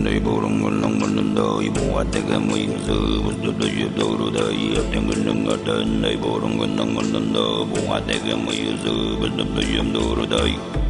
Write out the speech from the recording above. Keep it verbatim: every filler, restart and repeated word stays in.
They borong along on the Ibo, I take a way, so was the day of the day of the They borong along on the Bo, I take a way, so was the day of the day.